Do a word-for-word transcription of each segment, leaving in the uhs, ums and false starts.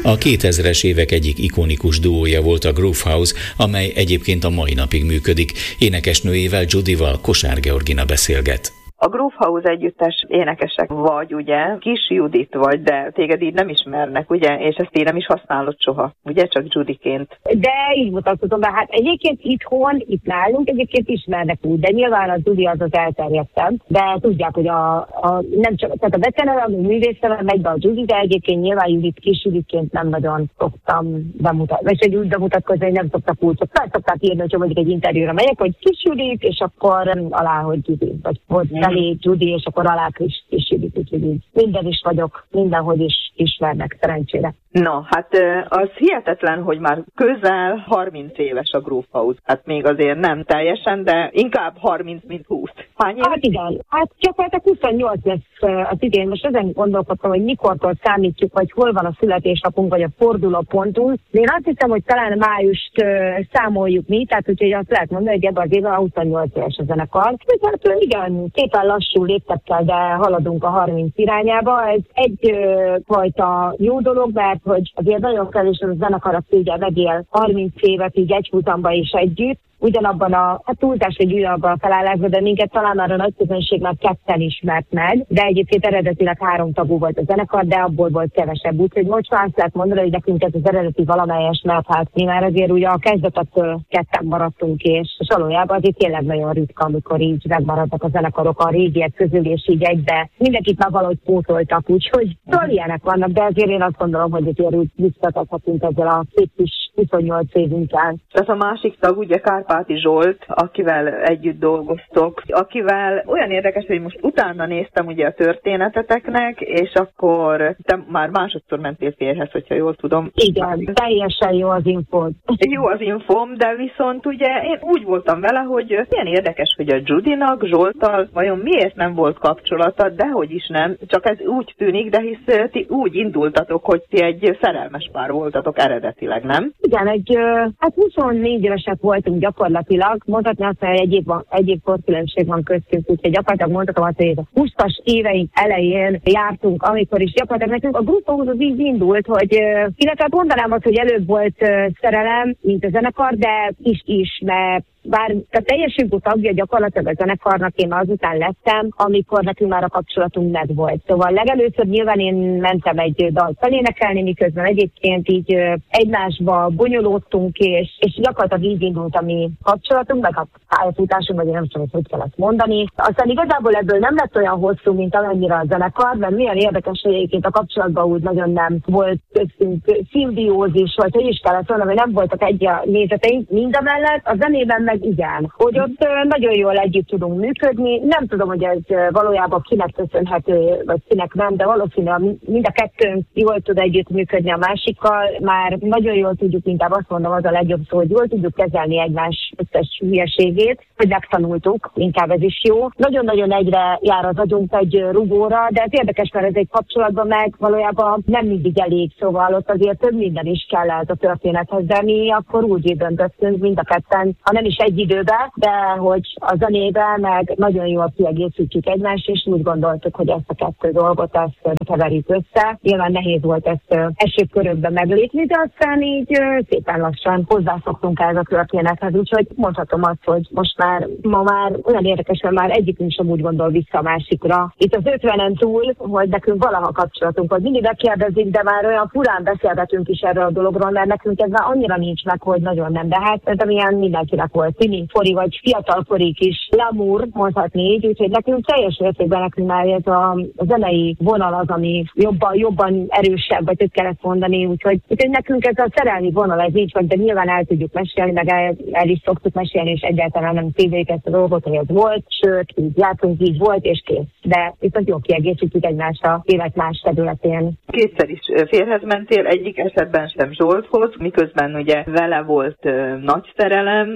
A kétezres évek egyik ikonikus duója volt a Groove House, amely egyébként a mai napig működik. Énekesnőjével, Judyval Kosár Georgina beszélget. A Groove House együttes énekesek vagy, ugye? Kis Judit vagy, de téged így nem ismernek, ugye? És ezt így nem is használod soha, ugye? Csak Judyként. De így mutatkozom be. Hát egyébként itthon, itt nálunk egyébként ismernek úgy, de nyilván a Judy az az elterjedtebb. De tudják, hogy a, a nem csak, tehát a becenelem, a művésztelem megy be a Judy, de egyébként nyilván Judit, Kis Juditként nem nagyon szoktam bemutatni. Vagy hogy úgy bemutatkozni, hogy nem szoktak úgy. Fel szokták írni, hogyha mondjuk egy interjúra megyek, hogy Kis Judit, és akkor alá, hogy Judy, vagy hogy Judy, és akkor alá Kis, Kis Judit, úgyhogy minden is vagyok, mindenhogy is ismernek, szerencsére. Na, hát az hihetetlen, hogy már közel harminc éves a Groove House. Hát még azért nem teljesen, de inkább harminc, mint húsz. Hány éves? Hát igen, hát gyakorlatilag huszonnyolc lesz az idén. Most ezen gondolkodtam, hogy mikortól számítjuk, vagy hol van a születésnapunk, vagy a fordulópontunk. De én azt hiszem, hogy talán májust uh, számoljuk mi, tehát úgyhogy azt lehet mondani, hogy ebben az évben a huszonnyolc éves a zenekar. Hát igen, szépen lassú léptekkel, de haladunk a harminc irányába. Ez egy uh, fajta jó dolog, mert hogy azért nagyon kevés az a zenekar, aki ugye megél harminc évet így egyfutamban is együtt, ugyanabban a, hát túlzás, hogy ugyanabban a felállásban, de minket talán arra nagy közönség már ketten ismert meg, de egyébként eredetileg három tagú volt a zenekar, de abból volt kevesebb. Úgyhogy most már azt lehet mondani, hogy nekünk ez az eredeti valamelyes, mert hát mi már azért ugye a kezdetektől ketten maradtunk, és, és valójában azért tényleg nagyon ritka, amikor így megmaradtak a zenekarok a régiek közül, és így egybe mindenkit már valahogy pótoltak, úgyhogy szóval ilyenek vannak, de azért én azt gondolom, hogy azért úgy visszatathatunk ezzel a szép kis huszonnyolc évünkkel. Ez a másik tag, ugye Kárpáti Zsolt, akivel együtt dolgoztok, akivel olyan érdekes, hogy most utána néztem ugye a történeteteknek, és akkor te már másodszor mentél férhez, hogyha jól tudom. Igen, teljesen jó az infód. Jó az infóm, de viszont ugye én úgy voltam vele, hogy ilyen érdekes, hogy a Judynak Zsolttal vajon miért nem volt kapcsolata, dehogy is nem, csak ez úgy tűnik, de hisz ti úgy indultatok, hogy ti egy szerelmes pár voltatok eredetileg, nem? Igen, egy, hát huszonnégy évesek voltunk gyakorlatilag, mondhatni azt, hogy egy év, egy év korkülönbség van köztünk, úgyhogy gyakorlatilag mondhatom azt, hogy a húszas éveink elején jártunk, amikor is gyakorlatilag nekünk a Groove House az így indult, hogy illetve mondanám azt, hogy előbb volt szerelem, mint a zenekar, de is is, mert bár a teljes jogú tagja gyakorlatilag a zenekarnak én azután lettem, amikor nekünk már a kapcsolatunk meg volt. Szóval legelőször nyilván én mentem egy dalt felénekelni, miközben egyébként így egymásba bonyolódtunk, és, és gyakorlatilag így indult a mi kapcsolatunk, meg a pályafutásunk, vagy én nem tudom, hogy kell ezt mondani. Aztán igazából ebből nem lett olyan hosszú, mint amennyire a zenekar, mert milyen érdekes, hogy egyébként a kapcsolatban úgy nagyon nem volt köztünk szimbiózis, vagy hogy is kellett volna, hogy nem voltak egy a nézeteink, mindamellett a zenében meg igen, hogy ott nagyon jól együtt tudunk működni. Nem tudom, hogy ez valójában kinek köszönhető, vagy kinek nem, de valószínűleg mind a kettőnk jól tud együtt működni a másikkal. Már nagyon jól tudjuk, inkább azt mondom, az a legjobb szó, hogy jól tudjuk kezelni egymás összes hülyeségét, hogy megtanultuk, inkább ez is jó. Nagyon-nagyon egyre jár az agyunk egy rugóra, de ez érdekes, mert ez egy kapcsolatban meg valójában nem mindig elég, szóval ott azért több minden is kell ez a történethez, de mi akkor úgy döntöttünk mind a ketten, ha nem is egy időben, de hogy a zenében meg nagyon jól kiegészítjük egymást, és úgy gondoltuk, hogy ezt a kettő dolgot ezt keverjük össze. Nyilván nehéz volt ezt esőbb körökben meglépni, de aztán így szépen lassan hozzászoktunk el a történethez, úgyhogy mondhatom azt, hogy most már ma már olyan érdekes, mert már egyikünk sem úgy gondol vissza a másikra. Itt az ötvenen túl, hogy nekünk valaha kapcsolatunk, hogy mindig megkérdezik, de már olyan furán beszélgetünk is erről a dologról, mert nekünk ez már annyira nincs meg, hogy nagyon nem. De hát ez amilyen mindenkinek volt. Fori vagy fiatalkorig is l'amour, mondhatni így, úgyhogy nekünk teljes értékben nekünk már ez a, a zenei vonal az, ami jobban, jobban erősebb, vagy hogy kellett mondani, úgyhogy, úgyhogy nekünk ez a szerelmi vonal, ez így van, de nyilván el tudjuk mesélni, meg el, el is szoktuk mesélni, és egyáltalán nem tévék ezt a dolgot, hogy ez volt, sőt, így jártunk, így volt, és kész. De viszont jó kiegészítjük egymást a élet más területén. Kétszer is férhez mentél, egyik esetben sem Zsolthoz, miközben ugye vele volt uh, nagy szerelem, mint ahogy mondtam,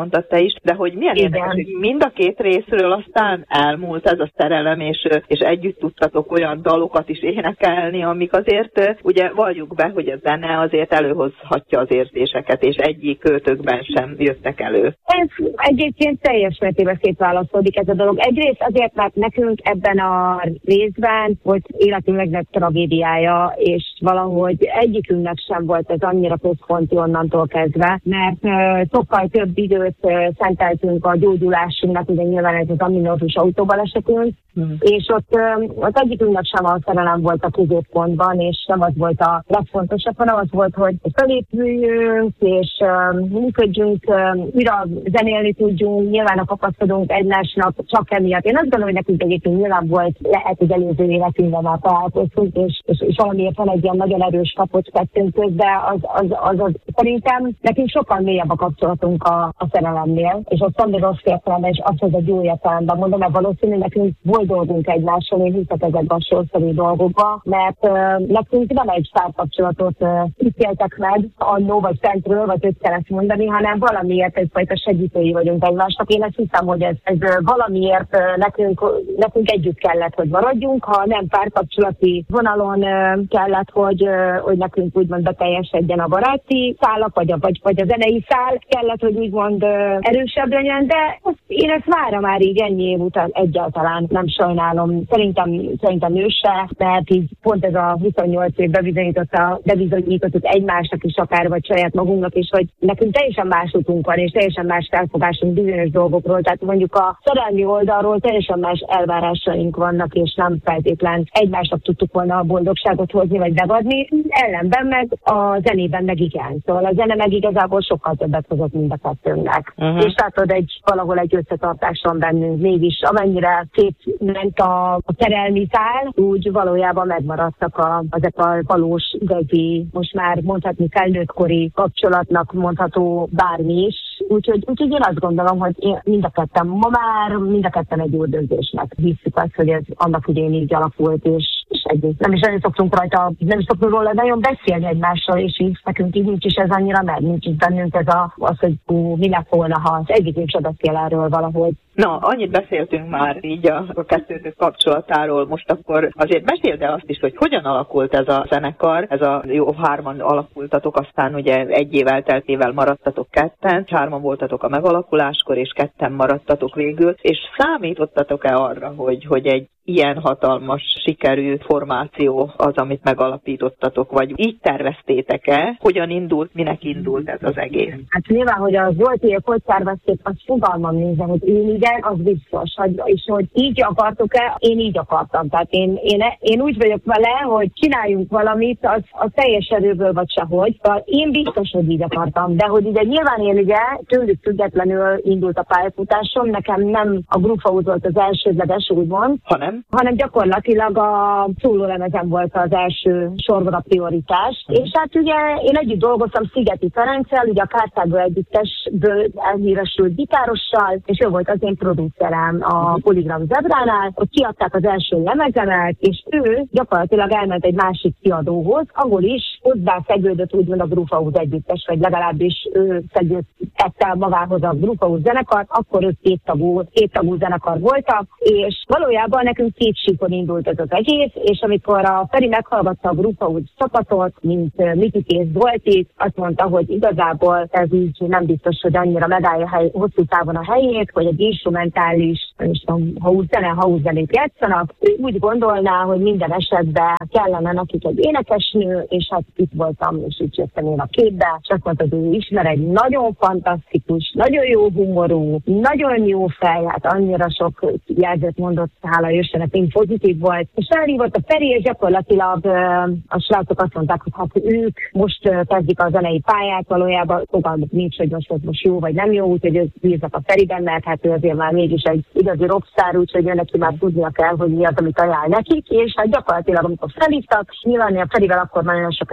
mondtad te is, de hogy milyen Igen. érdekes, hogy mind a két részről aztán elmúlt ez a szerelem, és, és együtt tudtatok olyan dalokat is énekelni, amik azért, ugye valljuk be, hogy a zene azért előhozhatja az érzéseket, és egyik kötökben sem jöttek elő. Ez egyébként teljes mértékben szétválasztódik ez a dolog. Egyrészt azért, mert nekünk ebben a részben volt életünk legnagyobb tragédiája, és valahogy egyikünknek sem volt ez annyira központi onnantól kezdve, mert uh, sokkal több időt uh, szenteltünk a gyógyulásunknak, ugye nyilván ez az aminózus autóbalesetünk, hmm. és ott uh, az egyikünknek sem a szerelem volt a középpontban, és nem az volt a legfontosabb, hanem az volt, hogy felépüljünk, és uh, működjünk, uh, újra zenélni tudjunk, nyilván kapaszkodunk egymásnak csak emiatt. Én azt gondolom, hogy nekünk egyébként nyilván volt, lehet, hogy előző életünkben már találkoztunk, és, és, és valamiért van egy ilyen nagyon erős kapocs kettőnk közben, az, az, az, az, szerintem nekünk sokkal mélyebb a kapcsolatunk a, a szerelemnél, és azt mondom, rossz értelemben, és azt, hogy egy jó értelemben mondom, mert valószínűleg nekünk volt dolgunk egymással, én hiszek ezekben a sorszerű dolgokba, mert uh, nekünk nem egy párkapcsolatot uh, ítéltek meg annó, vagy fentről, vagy őt kellett mondani, hanem valamiért egyfajta segítői vagyunk egymásnak. Én ezt hiszem, hogy ez, ez valamiért uh, nekünk, nekünk együtt kellett, hogy maradjunk, ha nem párkapcsolati vonalon uh, kellett, hogy, uh, hogy nekünk úgymond beteljesedjen a baráti szálak, vagy a, vagy, vagy a zenei szál kellett, hogy úgymond uh, erősebb legyen, de azt, én ezt várom már így ennyi év után egyáltalán nem sajnálom. Szerintem, szerintem ő se, mert így pont ez a huszonnyolc év bebizonyította, bebizonyítottuk egymásnak is akár, vagy saját magunknak is, hogy nekünk teljesen más utunk van, és teljesen más felfogásunk bizonyos dolgokról. Tehát mondjuk a szerelmi oldalról teljesen más elvárásaink vannak, és nem feltétlen egymásnak tudtuk volna a boldogságot hozni, vagy megadni. Ellenben meg a zenében meg igen. Szóval a zene meg igazából sokkal többet hozott mind a kettőnknek. Uh-huh. És látod, egy, valahol egy összetartás van bennünk mégis, amennyire szétment a, a szerelmi szál, úgy valójában megmaradtak a, ezek a valós, igazi, most már mondhatni felnőttkori kapcsolatnak mondható bármi is. Úgyhogy, úgyhogy én azt gondolom, hogy én mind a ketten ma már, mind a ketten egy jó döntésnek hiszük azt, hogy ez annak idején így alakult, és, és egyébként nem is nagyon szoktunk rajta, nem is szoktunk róla nagyon beszélni egymással, és így nekünk így nincs is ez annyira meg, nincs is bennünk ez a, az, hogy ú, mi lett volna, ha az egyikünk se beszél erről valahogy. Na, annyit beszéltünk már így a, a kettőtök kapcsolatáról, most akkor azért meséld el azt is, hogy hogyan alakult ez a zenekar, ez a jó hárman alakultatok, aztán ugye egy év elteltével maradtatok ketten, hárman voltatok a megalakuláskor, és ketten maradtatok végül, és számítottatok-e arra, hogy, hogy egy ilyen hatalmas sikerű formáció az, amit megalapítottatok, vagy így terveztétek-e? Hogyan indult, minek indult ez az egész? Hát nyilván, hogy a Zoltiék hogy tervezték, azt fogalmam nézem, hogy én igen, az biztos, hogy, és hogy így akartok-e, én így akartam. Tehát én, én, én úgy vagyok vele, hogy csináljunk valamit, az, az teljes erőből vagy sehogy. Tehát én biztos, hogy így akartam, de hogy ugye nyilván én ugye tőlük függetlenül indult a pályafutásom, nekem nem a Groove volt az elsődleges, úgymond, hanem hanem gyakorlatilag a szólólemezen volt az első sorban a prioritás. Mm. És hát ugye én együtt dolgoztam Szigeti Ferenccel, ugye a Kártágó együttesből elhíresült gitárossal, és ő volt az én producerem a Polygram Zebránál, ott kiadták az első lemezemet, és ő gyakorlatilag elment egy másik kiadóhoz, ahol is hozzászegődött úgymond a Groove House együttes, vagy legalábbis ő szegődette magához a Groove House zenekart, akkor ők két tagú, két tagú zenekar voltak, és valójában nekünk két síkon indult ez az egész, és amikor a Feri meghallgatta a Groove House csapatot, mint Mikit és Zoltit, azt mondta, hogy igazából ez így nem biztos, hogy annyira megállja hely, hosszú távon a helyét, hogy egy instrumentális, nem is tudom, house zene, house zenét játszanak. Ő úgy gondolná, hogy minden esetben kellene nekik egy énekesnő, és hát itt voltam, és így jöttem én a képbe, és azt mondta, hogy ő ismer egy nagyon fantasztikus, nagyon jó humorú, nagyon jó fej, hát annyira sok jelzőt mondott, hála Istennek, én pozitív volt. És felhívott a Feri, és gyakorlatilag a srácok azt mondták, hogy hát ők most kezdik a zenei pályát, valójában fogalmuk nincs, hogy most, most jó vagy nem jó, úgyhogy ők bíznak a Feriben, mert hát ő azért már mégis egy igazi rockstar, úgyhogy ő neki már tudnia kell, hogy mi az, amit ajánl nekik, és hát gyakorlatilag amikor felhívtak, nyilván a Ferivel akkor nagyon sok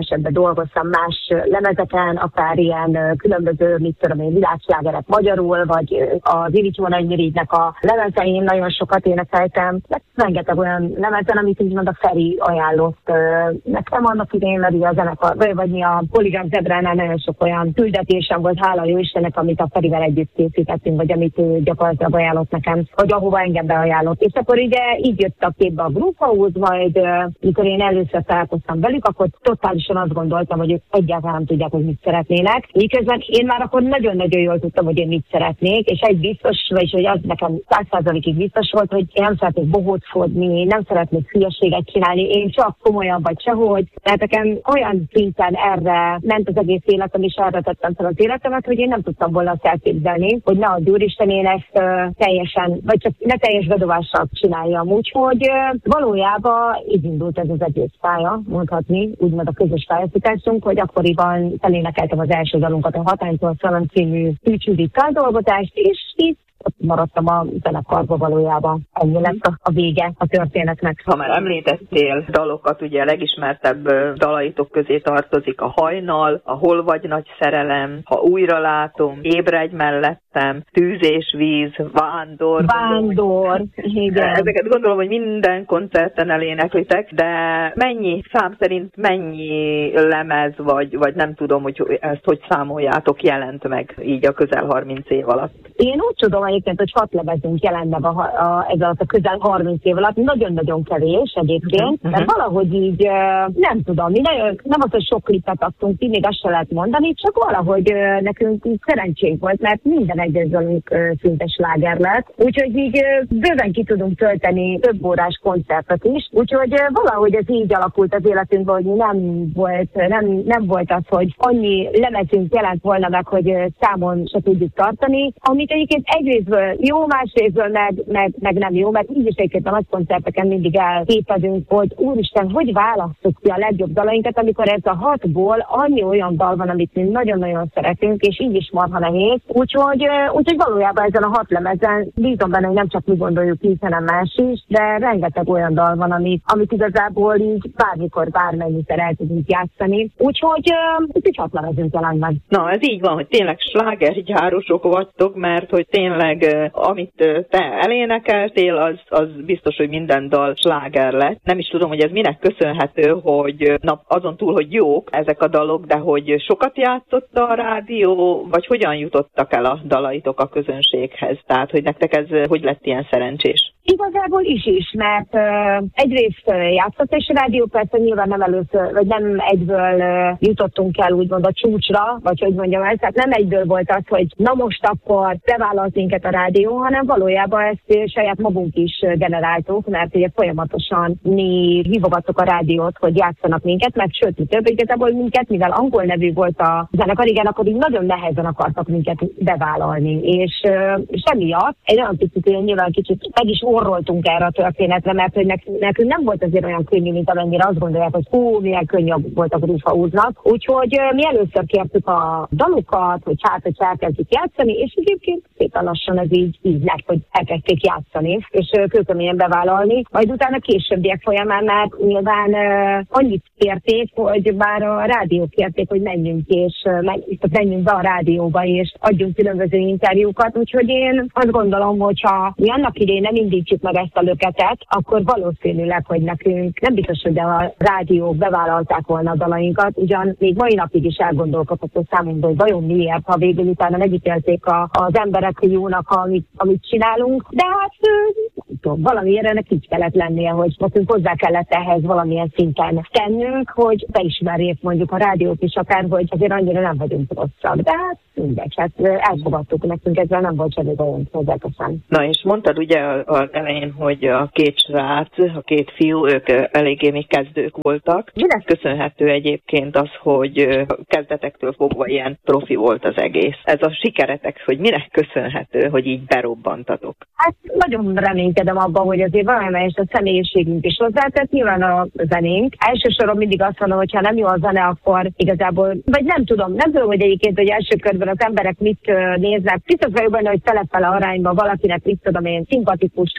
esetben dolgoztam más lemezeken, akár ilyen különböző, mit tudom én, világslágerek magyarul, vagy az Ilics Nagymirigynek a lemezein nagyon sokat énekeltem. Rengeteg olyan lemezen, amit úgymond a Feri ajánlott nekem annak idején, mert a zenekar, vagy, vagy mi a Polygram Zebránál nagyon sok olyan küldetésem volt, hála jó Istennek, amit a Ferivel együtt készítettünk, vagy amit ő gyakorlatilag ajánlott nekem, vagy ahova engem beajánlott. És akkor ugye így jött a képbe a Groove, majd mikor én először találkoztam velük, akkor totálisan azt gondoltam, hogy ők egyáltalán nem tudják, hogy mit szeretnének. Miközben én már akkor nagyon-nagyon jól tudtam, hogy én mit szeretnék, és egy biztos, vagyis hogy az nekem száz százalékig biztos volt, hogy én nem szeretnék bohóckodni, nem szeretnék hülyeséget csinálni, én csak komolyan vagy sehogy. Tehát nekem olyan szinten erre ment az egész életem, és erre tettem fel az életemet, hogy én nem tudtam volna azt elképzelni, hogy ne adj Úristen, én ezt uh, teljesen, vagy csak ne teljes bedovással csináljam. Úgyhogy uh, valójában így indult ez az egész pálya, mondhatni, úgymond a közös pályafutásunk, hogy akkoriban felénekeltem az első dalunkat, a Hatánytól Szalon című Tűcsüdi feldolgozást, és így maradtam a zenekarba valójában. Ennyi lesz a, a vége a történetnek. Ha már említettél dalokat, ugye a legismertebb dalaitok közé tartozik a Hajnal, a Hol vagy nagy szerelem, Ha újra látom, Ébredj mellettem, Tűz és víz, Vándor. Vándor, igen. Ezeket gondolom, hogy minden koncerten eléneklitek, de mennyi, szám szerint mennyi lemez, vagy, vagy nem tudom, hogy ezt hogy számoljátok, jelent meg így a közel harminc év alatt? Én úgy tudom egyébként, hogy hat lemezünk jelent meg a, a, ez alatt a közel harminc év alatt, nagyon-nagyon kevés egyébként, uh-huh. mert valahogy így nem tudom, mi nagyon, nem az, hogy sok klipet adtunk ki, még azt se lehet mondani, csak valahogy nekünk szerencsénk volt, mert minden egyes dalunk szinte sláger lett, úgyhogy így bőven ki tudunk tölteni több órás koncertet is, úgyhogy valahogy ez így alakult az életünkben, hogy nem volt, nem, nem volt az, hogy annyi lemezünk jelent volna meg, hogy számon se tudjuk tartani, amit egyébként egyrészből jó, másrészből meg, meg, meg nem jó, mert így is egyébként a nagy koncerteken mindig elképedünk, hogy úristen, hogy választjuk ki a legjobb dalainkat, amikor ez a hatból annyi olyan dal van, amit mi nagyon-nagyon szeretünk, és így is marha nehéz. Úgyhogy, úgyhogy valójában ezen a hat lemezen bízom benne, hogy nem csak mi gondoljuk így, hanem más is, de rengeteg olyan dal van, amit, amit igazából így bármikor, bármennyiszer el tudunk játszani. Úgyhogy így hat lemezünk jelent meg. Na, ez így van, hogy tényleg slágergyárosok vagytok, mert hogy tényleg, amit te elénekeltél, az, az biztos, hogy minden dal sláger lett. Nem is tudom, hogy ez minek köszönhető, hogy na, azon túl, hogy jók ezek a dalok, de hogy sokat játszott a rádió, vagy hogyan jutottak el a dalaitok a közönséghez? Tehát, hogy nektek ez hogy lett ilyen szerencsés? Igazából is is, mert uh, egyrészt uh, játszott és a rádió, persze nyilván nem először, vagy nem egyből uh, jutottunk el úgymond a csúcsra, vagy hogy mondjam el, tehát nem egyből volt az, hogy na most akkor bevállalt minket a rádió, hanem valójában ezt saját magunk is generáltuk, mert ugye folyamatosan mi hívogattuk a rádiót, hogy játszanak minket, mert sőt, több igazából minket, mivel angol nevű volt a zenekar, igen, akkor így nagyon nehezen akartak minket bevállalni, és, uh, és emiatt egy olyan picit, nyilván kicsit meg is orroltunk erre a történetre, mert hogy nekünk nem volt azért olyan könnyű, mint amennyire azt gondolják, hogy hú, milyen könnyű volt a Groove-nak. Úgyhogy mi először kértük a dalukat, hogy hát, hogy elkezdjük játszani, és egyébként szépen lassan ez így, így lett, hogy elkezdték játszani, és kőkeményen bevállalni. Majd utána későbbiek folyamán már nyilván uh, annyit kérték, hogy már a rádiók kérték, hogy menjünk, és uh, menjünk be a rádióba, és adjunk különböző interjúkat. Úgyhogy én azt gondolom, hogyha mi annak idején nem indítsuk meg ezt a löketet, akkor valószínűleg, hogy nekünk nem biztos, hogy a rádiók bevállalták volna a dalainkat, ugyan még mai napig is elgondolkodható számunkra, hogy vajon miért, ha végül utána megítélték a, az emberek jónak, amit, amit csinálunk, de hát nem tudom, valamiért ennek így kellett lennie, hogy nekünk hozzá kellett ehhez valamilyen szinten tennünk, hogy beismerjék mondjuk a rádiók is akár, hogy azért annyira nem vagyunk rosszak, de hát mindegy, hát elfogadtuk, nekünk ezzel nem volt semmi olyan hozzáteszem. Na és mondtad ugye az elején, hogy a két srác, a két fiú, ők eléggé még kezdők voltak. Minek köszönhető egyébként az, hogy kezdetektől fogva ilyen profi volt az egész? Ez a sikeretek, hogy minek köszönhető, hogy így berobbantatok? Hát nagyon reménykedem abban, hogy azért valamelyest a személyiségünk is hozzátett, nyilván a zenénk. Elsősorban mindig azt mondom, hogy ha nem jó a zene, akkor igazából, vagy nem tudom, nem tudom, hogy egyébként, hogy első körben az emberek mit néznek. Biztos vagyok benne, hogy telepele arányban valakinek, mit tudom én, szimpatikus,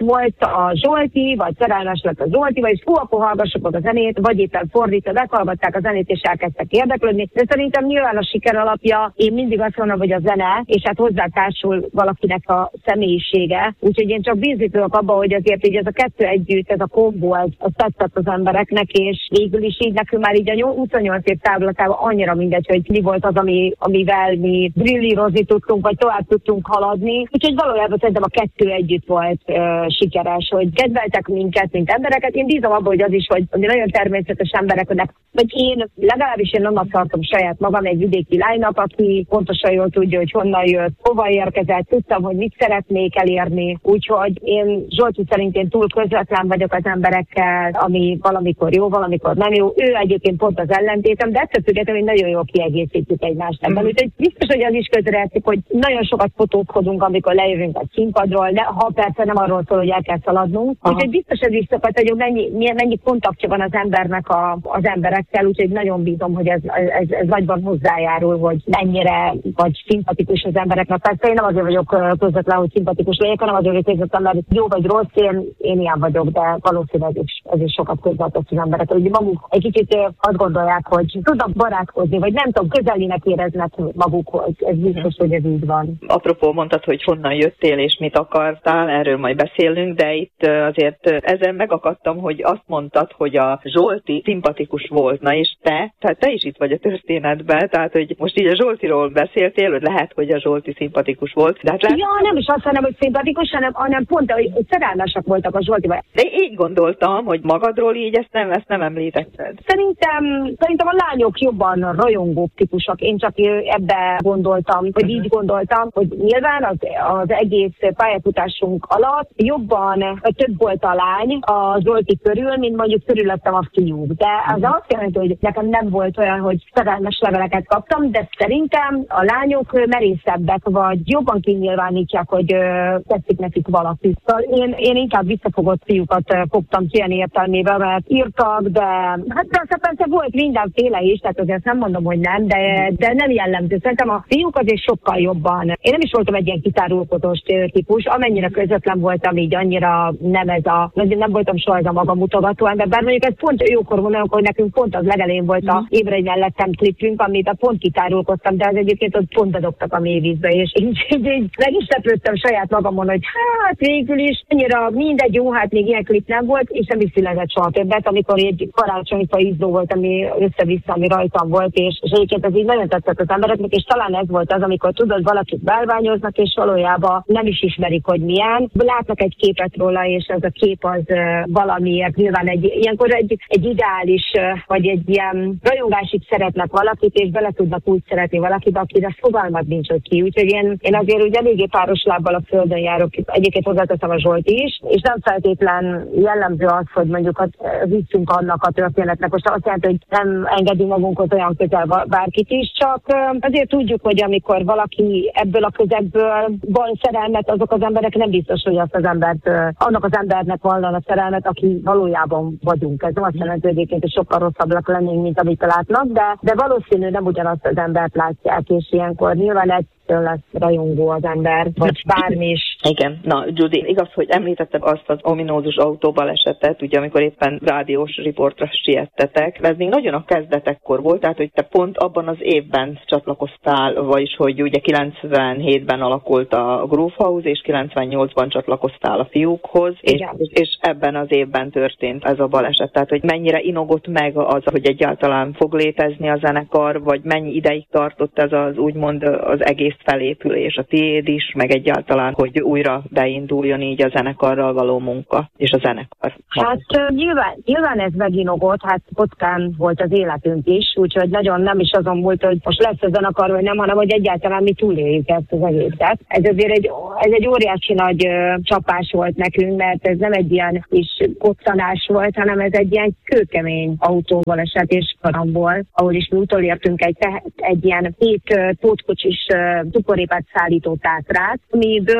volt a Zsolti, vagy szerelmes lett a Zsolti, vagy hú, akkor hallgassuk a zenét, vagy éppen fordítva, meghallgatták a zenét, és elkezdtek érdeklődni. De szerintem nyilván a siker alapja, én mindig azt mondom, hogy a zene, és hát hozzátársul valakinek a személyisége. Úgyhogy én csak bízni tudok abba, hogy azért így ez a kettő együtt, ez a kombó, az, az tetszett az embereknek, és végül is így nekünk már így a huszonnyolc év távlatában annyira mindegy, hogy mi volt az, ami, amivel mi brillírozni tudtunk, vagy tovább tudtunk haladni. Úgyhogy valójában szerintem a kettő együtt volt uh, sikeres, hogy kedveltek minket, mint embereket. Én bízom abban, hogy az is, hogy nagyon természetes embereknek, vagy én legalábbis én annak tartom saját magam, egy vidéki lánynap, aki pontosan jól tudja, hogy honnan jött, hova érkezett, tudtam, hogy mit szeretnék elérni. Úgyhogy én Zsolti szerint én túl közvetlen vagyok az emberekkel, ami valamikor jó, valamikor nem jó. Ő egyébként pont az ellentétem, de ettől függetlenül nagyon jól kiegészítjük egymást ebben. Mm. Úgyhogy biztos, hogy az is közrejátszik, hogy nagyon sokat fotózkodunk, amikor lejövünk a színpadról, de ha persze nem arról szól, hogy el kell szaladnunk. Aha. Úgyhogy biztos, hogy is szokott, hogy mennyi, mennyi kontaktja van az embernek a, az emberekkel, úgyhogy nagyon bízom, hogy ez, ez, ez nagyban hozzájárul, hogy mennyire vagy szimpatikus az embereknek. Persze én nem azért vagyok közvetlen, hogy szimpatikus legyek, hanem azért, hogy közvetlen, mert jó vagy rossz, én, én ilyen vagyok, de valószínűleg ez is, ez is sokat közvetett az emberek. Hogy maguk egy kicsit azt gondolják, hogy tudnak barátkozni, vagy nem tudom, közelinek éreznek magukhoz. Ez biztos, hogy ez így van. Apropó, mondtad, hogy honnan jöttél és mit akartál, erről majd beszélünk, de itt azért ezen megakadtam, hogy azt mondtad, hogy a Zsolti szimpatikus volt. Na és te, tehát te is itt vagy a történetben, tehát hogy most így a Zsoltiról beszéltél, hogy lehet, hogy a Zsolti szimpatikus volt. De hát lehet... Ja, nem is azt mondom, hogy szimpatikus, hanem, hanem pont, hogy szerelmesek voltak a Zsoltival. De így gondoltam, hogy magadról így ezt nem, ezt nem említetted. Szerintem, szerintem a lányok jobban rajongók típusok. Én csak ebbe gondoltam, vagy uh-huh. így gondoltam, hogy nyilván az, az egész pályafutásunk alatt jobban több volt a lány a Zsolti körül, mint mondjuk körülöttem a fiúk. De az uh-huh. azt jelenti, hogy nekem nem volt olyan, hogy szerelmes leveleket kaptam, de szerintem a lányok merészebbek, vagy jobban kinyilvánítják, hogy ö, tetszik nekik valaki. Szóval én, én inkább visszafogott fiúkat ö, fogtam ki ilyen értelmében, mert írtak, de hát persze, persze volt mindenféle is, tehát azért nem mondom, hogy nem, de, de nem jellemző. Szerintem a fiúk azért sokkal jobban. Én nem is voltam egy ilyen kitárulkodós típus, amennyire közvetlen voltam, így annyira nem ez a, nem voltam soha ez a magamutogató ember, bár mondjuk ez pont jókor mondom, hogy nekünk pont az legelén volt a Ébredj mellettem klipünk, amit a pont kitárulkoztam, de az egyébként ott pont bedobtak a mélyvízbe, és így, így, így meg is lepődtem saját magamon, hogy hát végül is annyira mindegy, jó, hát még ilyen klip nem volt, és nem is színezett soha többet, amikor egy karácsonyfa izzó volt, ami össze-vissza, ami rajtam volt, és, és egyébként ez így nagyon tetszett az embereknek, és talán ez volt az, amikor tudod, valakit belványoznak, és valójában nem is ismerik, hogy milyen. Látnak egy képet róla, és ez a kép az uh, valamiért nyilván egy, ilyenkor egy, egy ideális, uh, vagy egy ilyen rajongásig szeretnek valakit, és bele tudnak úgy szeretni valakit, akire fogalmat nincs, hogy ki. Úgyhogy én, én azért úgy eléggé páros lábbal a földön járok, egyébként hozzáteszem a Zsolti is, és nem feltétlen jellemző az, hogy mondjuk a, viszünk annak a történetnek. Most azt jelenti, hogy nem engedünk magunkhoz olyan közel bárkit is, csak uh, azért tudjuk, hogy amikor valaki ebből a közegből van szerelmet, azok az emberek nem biztos, hogy azt az embert, uh, annak az embernek van a szerelmet, aki valójában vagyunk. Ez nem azt jelenti, hogy egyébként sokkal rosszabbak lennénk, mint amit látnak, de, de valószínű nem ugyanazt az embert látják, és ilyenkor nyilván egytől lesz rajongó az ember, vagy bármi is. Igen. Na, Judy, igaz, hogy említetted azt az ominózus autóbalesetet, ugye amikor éppen rádiós riportra siettetek. Ez még nagyon a kezdetekkor volt, tehát hogy te pont abban az évben csatlakoztál, vagyis hogy ugye kilencvenhétben alakult a Groove House, és kilencvennyolcban csatlakoztál a fiúkhoz, és, és ebben az évben történt ez a baleset. Tehát, hogy mennyire inogott meg az, hogy egyáltalán fog létezni a zenekar, vagy mennyi ideig tartott ez az úgymond az egész felépülés, a tiéd is, meg egyáltalán, hogy újra beinduljon így a zenekarral való munka, és a zenekar. Hát nyilván, nyilván ez meginogott, hát kockán volt az életünk is, úgyhogy nagyon nem is azon volt, hogy most lesz a zenekar, vagy nem, hanem hogy egyáltalán mi túléljük ezt az egészet. Ez azért egy, ez egy óriási nagy ö, csapás volt nekünk, mert ez nem egy ilyen kis koccanás volt, hanem ez egy ilyen kőkemény autóbaleset és karambol, ahol is mi utolértünk egy, egy ilyen hét pótkocsis cukorépát szállító tátrát, amiből nyilván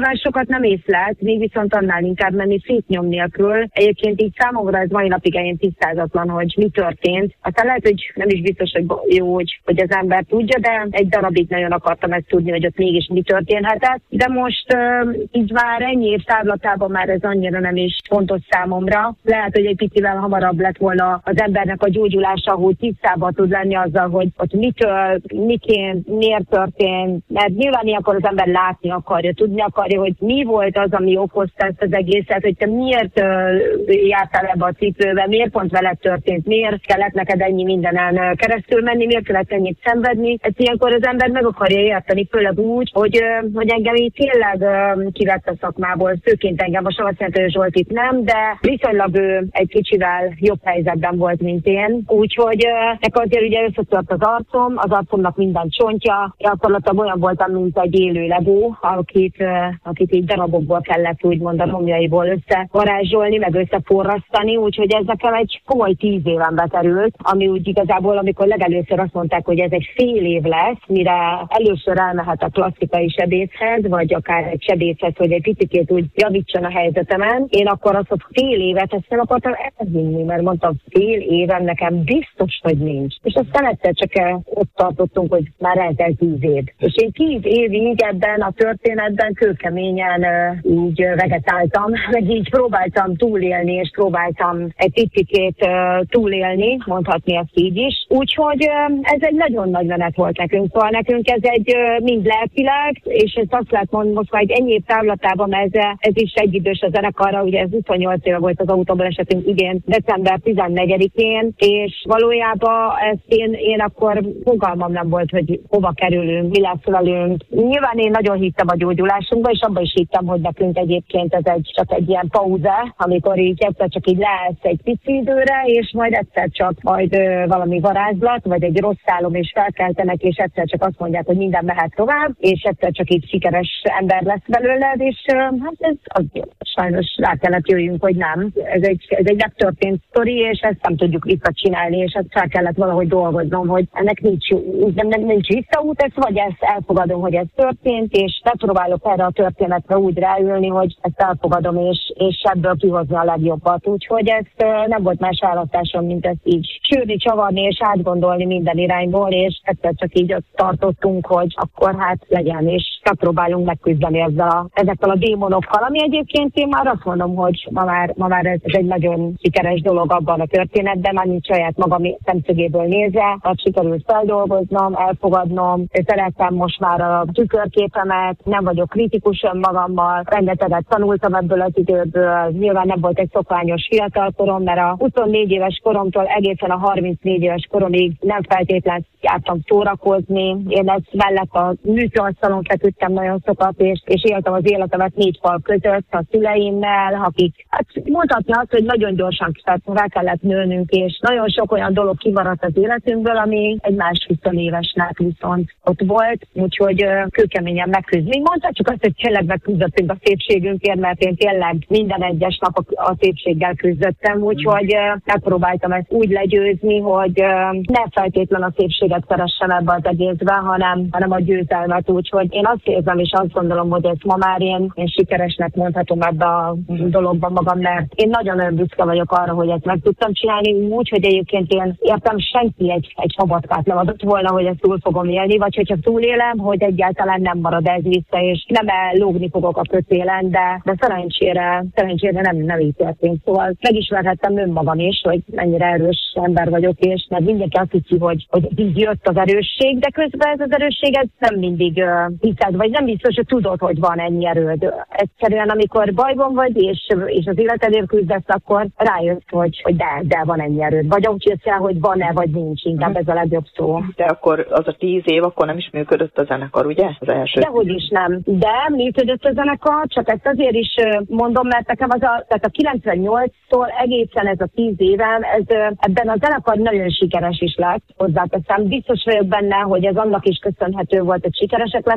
nyilván sokat nem észlelt, még viszont annál inkább menni szétnyom nélkül. Egyébként így számomra ez mai napig ilyen tisztázatlan, hogy mi történt. Aztán lehet, hogy nem is biztos, hogy jó, hogy, hogy az ember tudja, de egy darabig nagyon akartam ezt tudni, hogy ott mégis mi történhetett. De most uh, így már ennyi év távlatában már ez annyira nem is fontos számomra. Lehet, hogy egy picivel hamarabb lett volna az embernek a gyógyulása, hogy tisztában tud lenni azzal, hogy ott mitől, miként, miért történt. Mert nyilván ilyenkor az ember látni akarja, tudni akarja, hogy mi volt az, ami okozta ezt az egészet, hogy te miért uh, jártál ebbe a cipőbe, miért pont veled történt, miért kellett neked ennyi mindenen keresztül menni, miért kellett ennyit szenvedni. Ezt ilyenkor az ember meg akarja érteni, főleg úgy, hogy, uh, hogy engem így tényleg uh, kivett a szakmából, főként engem, most azt jelenti, hogy Zsoltit nem, de viszonylag ő egy kicsivel jobb helyzetben volt, mint én. Úgyhogy uh, nekem azért ugye összetört az arcom, az arcomnak minden csontja, gyakorlatilag olyan voltam, mint egy élő legó, akit, uh, akit így darabokból kellett úgymond a romjaiból összevarázsolni, meg összeforrasztani, úgyhogy ez nekem egy komoly tíz éven beterült, ami úgy igazából, amikor legelőször azt mondták, hogy ez egy fél év lesz, mire először elmehet a klasszikai sebészhez, vagy akár egy sebészhez, hogy egy picit úgy javítson a helyzetemen. Én akkor azt mondtam, fél évet, ezt nem akartam elvinni, mert mondtam, fél éven nekem biztos, hogy nincs. És aztán egyszer csak ott tartottunk, hogy már eltelt tíz év. És én tíz évig ebben a történetben kőkeményen így vegetáltam, meg így próbáltam túlélni, és próbáltam egy picikét túlélni, mondhatni ezt így is. Úgyhogy ez egy nagyon nagy menet volt nekünk. Szóval nekünk ez egy mind lelkileg, és ezt azt lehet mondani, most már egy ennyi év távlatában ez, ez is egyidős a zenekarra, ugye ez huszonnyolc éve volt az autóban esetünk idén, december tizennegyedikén, és valójában ezt én, én akkor fogalmam nem volt, hogy hova kerülünk, mi lesz velünk. Nyilván én nagyon hittem a gyógyulásunkba, és abban is hittem, hogy nekünk egyébként ez egy, csak egy ilyen pauze, amikor így egyszer csak így leállsz egy pici időre, és majd egyszer csak majd ö, valami varázslat, vagy egy rossz álom, és felkeltenek, és egyszer csak azt mondják, hogy minden mehet tovább, és egyszer csak így sikeres ember lesz belőled, és ö, hát ez az, sajnos rá kellett jöjjünk, hogy nem. Ez egy, ez egy megtörtént sztori, és ezt nem tudjuk visszacsinálni, és ezt fel kellett valahogy dolgoznom, hogy ennek nincs, nem, nem, nincs visszaút, ezt vagy ezt elfogadom, hogy ez történt, és megpróbálok erre a történetre úgy ráülni, hogy ezt elfogadom, és, és ebből kihozni a legjobbat. Úgyhogy ez nem volt más választásom, mint ezt így sűrni, csavarni és átgondolni minden irányból, és egyszer csak így ott tartottunk, hogy akkor hát legyen, és megpróbálunk megküzdeni ezzel a, ezekkel a démonokkal, ami egyébként én már azt mondom, hogy ma már, ma már ez egy nagyon sikeres dolog abban a történetben, már mint saját magam szemszögéből nézve, hát sikerült feldolgoznom, elfogadnom, szeretem most már a tükörképemet, nem vagyok kritikus önmagammal, rengeteget tanultam ebből az időből, nyilván nem volt egy szokványos fiatalkorom, mert a huszonnégy éves koromtól egészen a harmincnégy éves koromig nem feltétlenül jártam szórakozni. Én ezt mellett a műsorszalon feküdtem nagyon sokat, és, és éltem az életemet négy fal között a szüleimmel, akik, hát mondhatni azt, hogy nagyon gyorsan fel kellett nőnünk, és nagyon sok olyan dolog kimaradt az életünkből, ami egy más húsz évesnek viszont ott volt, úgyhogy kőkeményen megküzdni. Mondhatjuk azt, hogy tényleg megküzdöttünk a szépségünkért, mert én tényleg minden egyes nap a, a szépséggel küzdöttem, úgyhogy megpróbáltam ezt úgy legyőzni, hogy ne feltétlen a szépséget keressem ebbe az egészben, hanem, hanem a győzelmet. Úgyhogy én azt érzem, és azt gondolom, hogy ezt ma már én, én sikeresnek mondhatom ebbe a dologban magam, mert én nagyon büszke vagyok arra, hogy ezt meg tudtam csinálni, úgy, hogy egyébként én értem, senki egy, egy sabatkát nem adott volna, hogy ezt túl fogom élni, vagy hogyha túlélem, hogy egyáltalán nem marad ez vissza, és nem lógni fogok a kötélen, de, de szerencsére, szerencsére nem, nem így történt. Szóval megismerhettem önmagam is, hogy mennyire erős ember vagyok, és mert mindenki azt hiszi, hogy, hogy így jött az erősség, de közben ez az erősség ez nem mindig uh, hiszed, vagy nem biztos, hogy tudod, hogy van ennyi erőd. Egyszerűen, amikor bajban vagy, és, és az életedért küzdesz, akkor rájössz, hogy, hogy de, de van ennyi erőd. Vagy úgy jössz el, hogy van-e, vagy nincs, inkább ez a legjobb szó. De akkor az a tíz év, akkor nem is működött a zenekar, ugye? Az első. Dehogy is nem. De működött a zenekar, csak ezt azért is mondom, mert nekem az a, tehát a kilencvennyolctól egészen ez a tíz évem, ez, ebben a zenekar nagyon sikeres is lett, hozzáteszem. Biztos vagyok benne, hogy ez annak is köszönhető volt, hogy sikeresek lettünk, hogy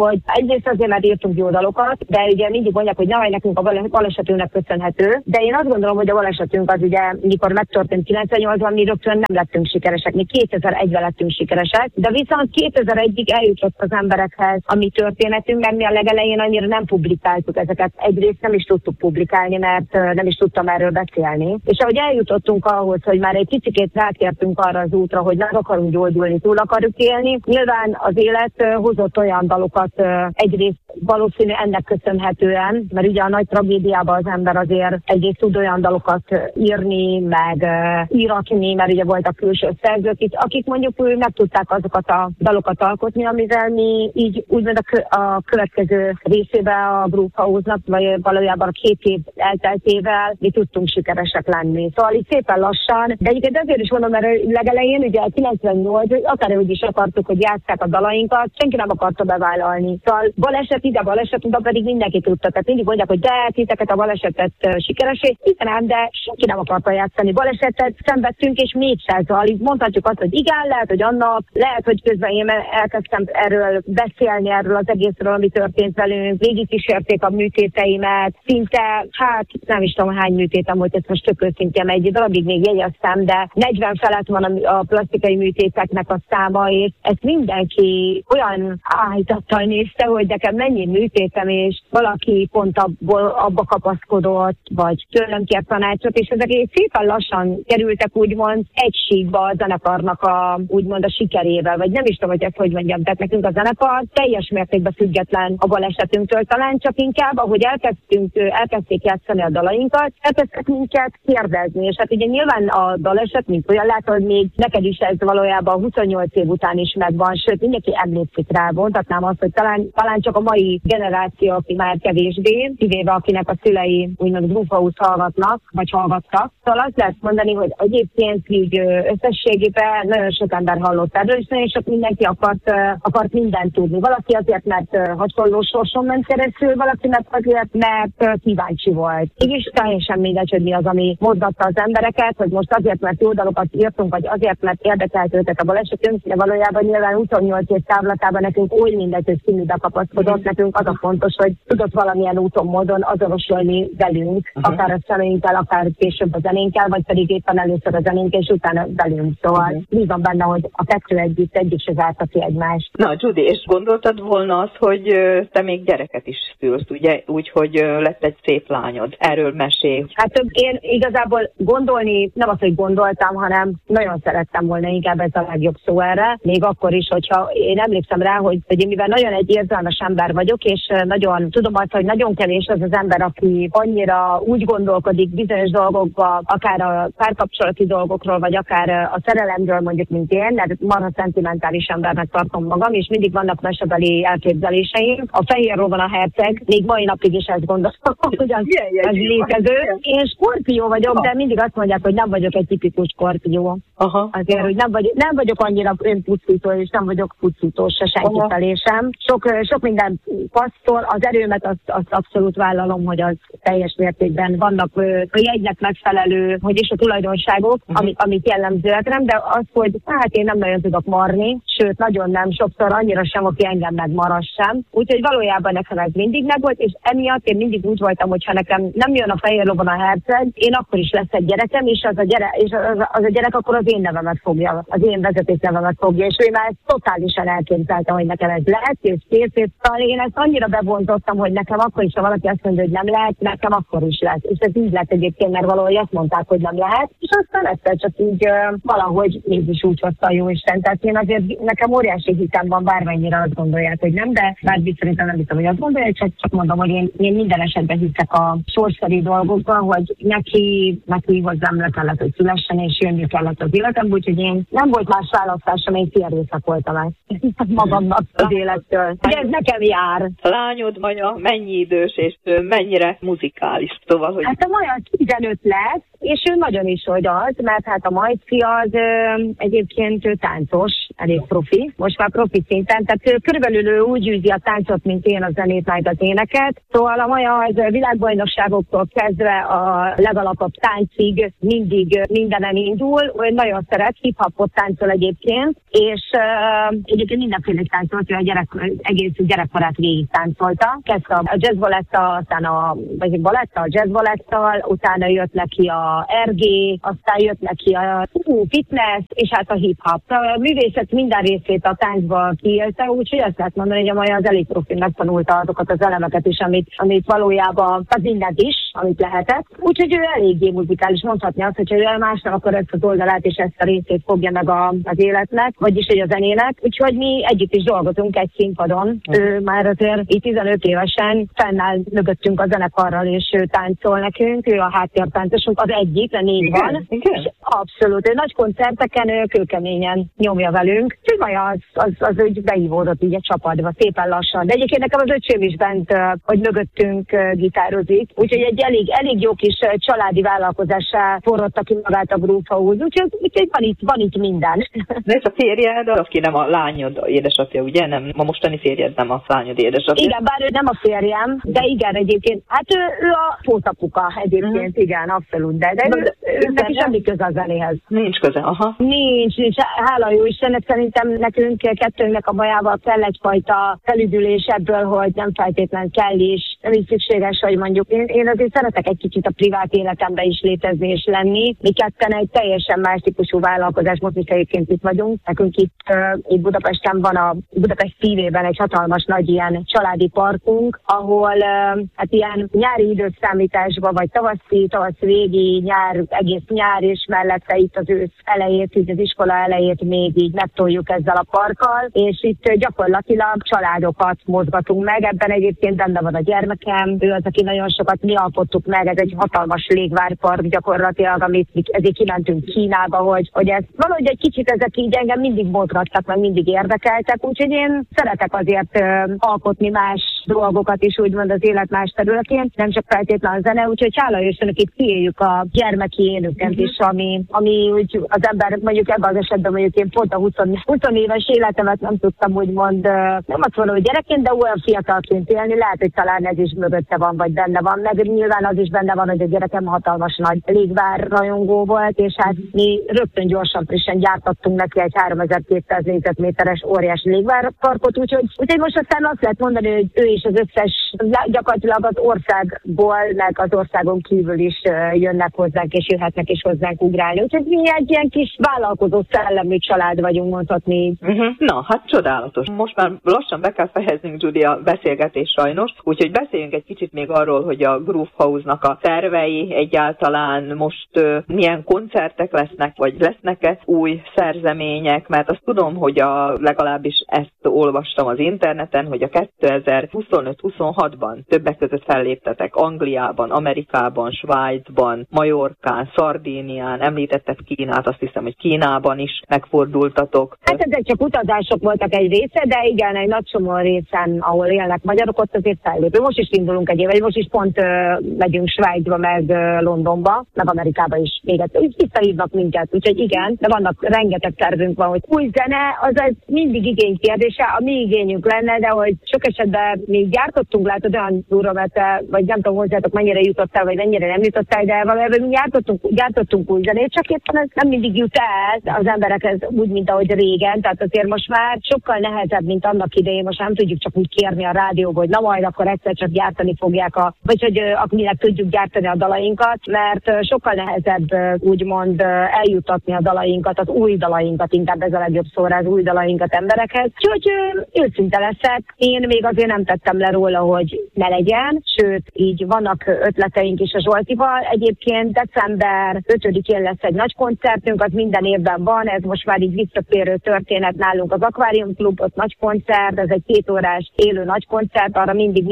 hogy egyrészt azért, mert írtunk jó dalokat, de ugye mindig mondják, hogy na, nekünk a balesetünknek köszönhető, de én azt gondolom, hogy a balesetünk az ugye, mikor megtörtént kilencvennyolcban, mi rögtön nem lettünk sikeresek, mi kétezer-egyben lettünk sikeresek, de viszont kétezer-egyig eljutott az emberekhez a mi történetünk, mert mi a legelején annyira nem publikáltuk ezeket. Egyrészt nem is tudtuk publikálni, mert nem is tudtam erről beszélni. És ahogy eljutottunk ahhoz, hogy már egy picikét rátértünk arra az útra, hogy nem akarunk gyógyulni, túl akarjuk élni, nyilván az élet hozott olyan dalokat, egyrészt valószínű ennek köszönhetően, mert ugye a nagy tragédiában az ember azért egyrészt tud olyan dalokat írni, meg íratni, mert ugye voltak külső szerzők, akik mondjuk meg tudták azokat a dalokat alkotni, amivel mi így úgymond a, kö- a következő részébe a Groove House-nak, vagy valójában a két év elteltével mi tudtunk sikeresek lenni. Szóval így szépen lassan, de egyébként azért is mondom, mert legelején ugye kilencvennyolc, akárhogy is akartuk, hogy játsszák a dalainkat, senki nem akarta bevállalni. Szóval baleset ide, baleset oda, pedig mindenki tudta. Tehát mindig mondják, hogy de titeket a balesetet sikeresé, igen, de senki nem akarta játszani. Balesetet szenvedtünk, és mégsem. Szóval így mondhatjuk azt, hogy igen, lehet, hogy annak, lehet, hogy közben én elkezdtem erről beszélni, erről az egészről, ami történt velünk, végigkísérték a műtéteimet, szinte, hát nem is tudom hány műtétem volt, ez most tök őszintén egy darabig még jegyeztem, de negyven felett van a, a plastikai műtéteknek a száma, és ezt mindenki olyan áhítattal nézte, hogy nekem mennyi műtétem, és valaki pont abból, abba kapaszkodott, vagy tőlem kért tanácsot, és ezek szépen lassan kerültek úgymond egy síkba a zenekarnak a, úgymond a sikerével, vagy nem is tudom, hogy ezt hogy mondjam, tehát nekünk a zenekar teljes mértékben független a balesetünktől, talán csak inkább, ahogy elkezdtünk, elkezdték játszani a dalainkat, elkezdtek minket kérdezni, és hát ugye nyilván a baleset, mint olyan látod, még neked is ez valójában huszonnyolc év után is megvan, sőt mindenki emlékszik rá, mondhatnám azt, hogy talán, talán csak a mai generáció, aki már kevésbé, kivéve akinek a szülei úgymond Groove House hallgatnak, vagy hallgattak. Szóval azt lehet mondani, hogy egyébként így összességében nagyon sok ember hallott erről, és nagyon sok mindenki akart, akart mindent tudni. Valaki azért, mert hasonló sorson ment keresztül, valaki mert azért, mert kíváncsi volt. Így is teljesen mindegy, hogy mi az, ami mozgatta az embereket, hogy most azért, mert jó dalokat írtunk, vagy azért, mert érdekelt őket a balesetünk, de valójában nyilván huszonnyolc év távlatában nekünk oly mindegy, hogy színűbe kapaszkodott, nekünk az a fontos, hogy tudott valamilyen úton, módon azonosulni velünk, uh-huh. akár a személyünkkel, akár később a zenénkkel, vagy pedig éppen először a zenénk, és utána velünk. Szóval uh-huh. bízom benne, hogy a kettő együtt egyik se zárta ki egymást. Na, Judy, és gondoltad volna azt, hogy te még gyereket is szülsz, ugye? Úgy, hogy lett egy szép lányod. Erről mesélj. Hát én igazából gondolni, nem azt, hogy gondoltam, hanem nagyon szerettem volna, inkább ez a legjobb szó erre. Még akkor is, hogyha én emlékszem rá, hogy, hogy én mivel nagyon egy érzelmes ember vagyok, és nagyon tudom azt, hogy nagyon kevés az az ember, aki annyira úgy gondolkodik bizonyos dolgokba, akár a párkapcsolati dolgokról, vagy akár a szerelemről mondjuk, mint én, mert marha szentimentális embernek tartom magam, és mindig vannak mesebeli elképzeléseim. A fehérről van a herceg, még mai napig is ezt gondolom, hogy az, az létező. Én skorpió vagyok, de mindig azt mondják, hogy nem vagyok egy tipikus skorpió. Aha. Azért, hogy nem, vagy, nem vagyok annyira önpusztító, és nem vagyok pusztító se senki felé sem. Sok, sok minden passzol, az erőmet azt, azt abszolút vállalom, hogy az teljes mértékben vannak a jegynek megfelelő, hogy is a tulajdonságok, uh-huh. ami, amik jellemzőek nem, de az, hogy hát én nem nagyon tudok marni, sőt, nagyon nem, sokszor annyira sem, aki engem megmaras sem. Úgyhogy valójában nekem ez mindig megvolt, és emiatt én mindig úgy voltam, hogy ha nekem nem jön a fehér lobon a herceg, én akkor is lesz egy gyerekem, és az a gyerek, és az, az a gyerek akkor az én nevemet fogja, az én vezetés nevemet fogja, és ő már ezt totálisan elképzelte, hogy nekem ez lehet, és kész, és talán én ezt annyira bebontottam, hogy nekem akkor is, ha valaki azt mondja, hogy nem lehet, nekem akkor is lesz. És ez így lett egyébként, mert valahogy azt mondták, hogy nem lehet, és aztán egyszer csak így uh, valahogy mégis úgy hozta a jóisten. Tehát én azért nekem óriási hitem van, bármennyire azt gondolják, hogy nem, de bármit szerintem nem hiszem, hogy azt gondolják, csak, csak mondom, hogy én, én minden esetben hiszek a sorsszerű dolgokban, hogy neki, neki hozzám le kellett, hogy szülessen, és jönni kellett az életem, úgyhogy én nem volt más választásom, én félrészek voltam ezt magamnak az élettől. Ugye ez nekem jár. A lányod, Manya, mennyi idős és mennyire muzikális? Szóval, hogy... Hát a Maja tizenöt lesz, és ő nagyon is, hogy az, mert hát a Majci az ö, egyébként ő táncos, elég profi, most már profi szinten, tehát ő, körülbelül ő úgy űzi a táncot, mint én a zenét, meg az éneket. Szóval a Maja az világbajnokságoktól kezdve a legalapabb táncig mindig mindenen indul, ő nagyon szeret, hip-hopot táncol egyébként, és uh, egyébként mindenféle táncolt, ő a gyerek, egész gyerekkorát végig táncolta. Kezdte a jazzbaletta, aztán a, vagy baletta, a jazzbalettal, utána jött neki a er gé, aztán jött neki a uh, fitness, és hát a hip-hop. A művészet minden részét a táncba kiélte, úgyhogy azt lehet mondani, hogy a Maja az elég profin megtanulta azokat az elemeket is, amit, amit valójában az mindent is, amit lehetett. Úgyhogy ő eléggé muzikális, mondhatni azt, hogy ő másnak akkor ezt az oldalát és ezt a részét fogja meg a, az életnek, vagyis hogy a zenének. Úgyhogy mi együtt is dolgozunk egy színpadon. Ő már azért így tizenöt évesen fennáll mögöttünk a zenekarral, és ő táncol nekünk. Ő a háttértáncosunk, az egyik, de négy van. És abszolút, ő nagy koncerteken, ő kőkeményen nyomja velünk. Úgyhogy Maja az, az, az úgy beívódott így a csapatba, szépen lassan. De egyébként nekem az öcsém is bent, hogy mögöttünk gitározik. Úgyhogy egy elég, elég jó kis családi vállalkozássá forrotta ki magát a Groove-House. Úgyhogy, úgyhogy van, itt, van itt minden. De ez a férjed, aki nem a lányod édesapja, ugye? Nem, a mostani férjed nem a lányod édesapja. Igen, bár ő nem a férjem, de igen, egyébként. Hát ő, ő a pótapuka egyébként, mm. igen, abszolút. De, de ő, ő neki semmi köze a zenéhez. Nincs köze, aha. Nincs, nincs. Hála jó Istennek, szerintem nekünk kettőnknek a Majával kell egyfajta felüdülés ebből, hogy nem feltétlen kell is, nem is szükséges, hogy mondjuk én, én azért szeretek egy kicsit a privát életemben is létezni és lenni. Mi ketten egy teljesen más típusú vállalkozás, most is egyébként itt vagyunk. Nekünk itt, uh, itt Budapesten van a Budapest szívében egy hatalmas nagy ilyen családi parkunk, ahol uh, hát ilyen nyári időszámításban, vagy tavaszi, tavasz végi, nyár, egész nyár, és mellette itt az ősz elejét, így az iskola elejét még így megtoljuk ezzel a parkkal, és itt uh, gyakorlatilag családokat mozgatunk meg. Ebben egyébként benne van a gyermekem, ő az, aki nagyon sokat mi alkottuk meg, ez egy hatalmas légvárpark gyakorlatilag, amit ezért kimentünk Kínába, hogy, hogy ez valahogy egy kicsit ezek így engem mindig mozgattak, meg mindig érdekeltek, úgyhogy én szeretek azért uh, alkotni más dolgokat is, úgymond az élet más területén, nem csak feltétlenül a zene, úgyhogy hála Istennek itt kiéljük a gyermeki énüket uh-huh. is, ami, ami úgy az ember mondjuk ebben az esetben mondjuk én pont a húsz éves életemet nem tudtam úgymond, uh, nem azt mondom, hogy gyerekként, de olyan fiatalként élni, lehet, hogy talán ez is mögötte van, vagy benne van, meg nyilván az is benne van, hogy a gyerekem hatalmas nagy légvár rajongó volt, és hát mi rögtön gyorsan frissen gyártottunk neki egy háromezer-kétszáz négyzetméteres óriási légvárparkot, úgyhogy, úgyhogy most aztán azt lehet mondani, hogy ő is az összes, gyakorlatilag az országból, meg az országon kívül is jönnek hozzánk, és jöhetnek is hozzánk ugrálni. Úgyhogy mi egy ilyen kis vállalkozó szellemű család vagyunk, mondhatni. Uh-huh. Na, hát csodálatos. Most már lassan be kell fejeznünk, Judy, a beszélgetés sajnos, úgyhogy beszéljünk egy kicsit még arról, hogy a Groove-House-nak a tervei egyáltalán most uh, milyen koncertek lesznek, vagy lesznek-e új szerzemények, mert azt tudom, hogy a, legalábbis ezt olvastam az interneten, hogy a kétezer-huszonöt-huszonhatban többek között felléptetek Angliában, Amerikában, Svájcban, Majorkán, Szardínián, említetted Kínát, azt hiszem, hogy Kínában is megfordultatok. Hát ezek csak utazások voltak egy része, de igen, egy nagy csomó részen, ahol élnek magyarok, ott azért fellépő. Most is indulunk egy éve, vagy most is pont uh, megyünk Svájcba, meg uh, Londonba, meg Amerikába is még egyszer. Úgy visszahívnak minket, úgyhogy igen, de vannak rengeteg tervünk van, hogy új zene, az egy mindig igény kérdése, a mi igényünk lenne, de hogy sok esetben mi gyártottunk, látod, olyan durva, mert vagy nem tudom hozzátok, mennyire jutottál, vagy mennyire nem jutottál, de valójában mi gyártottunk, gyártottunk új zenét, csak éppen ez nem mindig jut el az emberekhez úgy, mint ahogy régen, tehát azért most már sokkal nehezebb, mint annak idején, most nem tudjuk csak úgy kérni a rádióba, hogy na majd akkor egyszer csak gyártani fogják, a, vagy hogy akinek tudjuk gyártani a dalainkat, mert sokkal nehezebb úgymond eljutatni a dalainkat, az új dalainkat, inkább ez a legjobb szóra, az új dalainkat emberekhez. Úgyhogy őszinte leszek, én még azért nem tettem le róla, hogy ne legyen, sőt, így vannak ötleteink is a Zsoltival. Egyébként december ötödikén lesz egy nagy koncertünk, az minden évben van, ez most már így visszatérő történet nálunk az Aquarium Klub, ott nagy koncert, ez egy két órás élő nagy koncert, arra mindig minden évben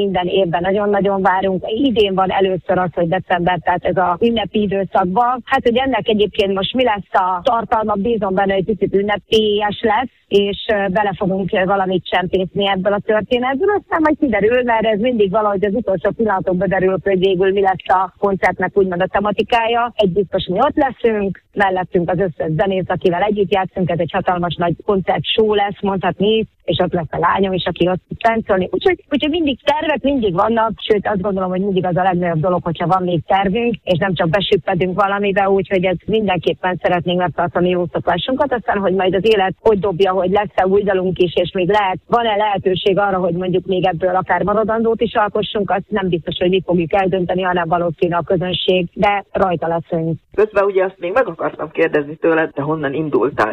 évben nagyon-nagyon várunk. Idén van először az, hogy december, tehát ez a ünnepi időszakban. Hát, hogy ennek egyébként most mi lesz a tartalma, bízom benne, hogy picit ünnepélyes lesz, és bele fogunk valamit csempészni ebből a történetből, aztán majd kiderül, mert ez mindig valahogy az utolsó pillanatokban derül, hogy végül mi lesz a koncertnek úgymond a tematikája. Egy biztos, mi ott leszünk, mellettünk az összes zenész, akivel együtt játszunk, ez egy hatalmas nagy koncert show lesz, mondhatni, és ott lesz a lányom is, aki ott táncolni. Úgyhogy, úgyhogy mindig tervek mindig vannak, sőt azt gondolom, hogy mindig az a legnagyobb dolog, hogyha van még tervünk, és nem csak besüppedünk valamibe, úgyhogy ez mindenképpen szeretnénk megtartani jó szokásunkat, aztán, hogy majd az élet hogy dobja, hogy lesz-e új dalunk is, és még lehet, van-e lehetőség arra, hogy mondjuk még ebből akár maradandót is alkossunk, azt nem biztos, hogy mi fogjuk eldönteni, hanem valószínűleg a közönség, de rajta leszünk. Közben ugye azt még meg akartam kérdezni tőled, de honnan indultál?